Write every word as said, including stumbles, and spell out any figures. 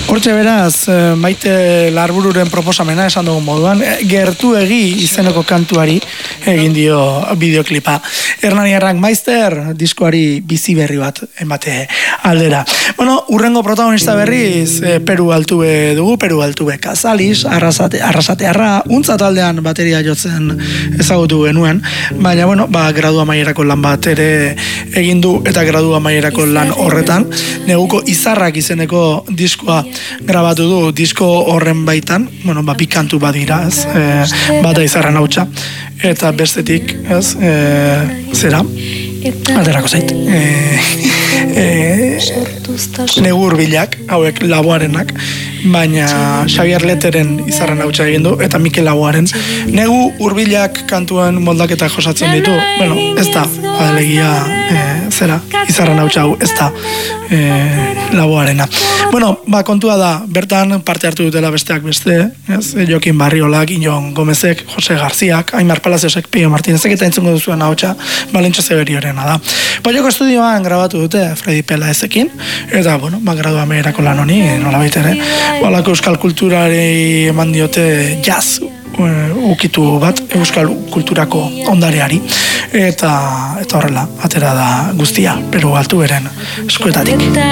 Hortxe beraz, Maite Larbururen proposamena esan dugun moduan, Gertu egi izeneko kantuari egin dio bideoklipa. Hernaniarrak Maister diskoari bizi berri bat emate aldera. Bueno, urrengo protagonista berriz Peru Altube dugu, Peru Altube Casalis, arrasate, arrasatearra, untza taldean bateria jotzen ezagutu genuen, baina bueno, ba, gradu amaierako lan bat ere egin du eta gradu amaierako lan horretan, neguko Izarrak izeneko diskoa grabatu du, disko horren baitan, bueno, ba, bi kantu badira, ez, e, bata Izarren hautsa, eta bestetik, ez, e, zera, aterako zait, e, e, negur bilak, hauek Laboarenak, baina Xavier Leteren Izarren hautsa egin du, eta Mikel Laboaren negu hurbilak kantuen moldaketa josatzen ditu, bueno, ez da, alegia, e, zera, Izarren hautsa hau, ez da, e, Laboarena. Bueno, ba, kontua da, bertan parte hartu dutela besteak beste, ez, Jokin Barriolak, Iñon Gomezek, Jose Garziak, Aimar Palaziosek, Pio Martinezek, eta entzungo duzuen hautsa, Balentxo Zeberiorena da. Paioko estudioan grabatu dute Fredi Pelaezekin, eta, bueno, ba, gradu ameerako lan honi, nola baitere, balako euskal kulturari eman diote jazz ukitu bat euskal kulturako ondareari, eta eta horrela, atera da guztia, Peru Altuberen eskuetatik.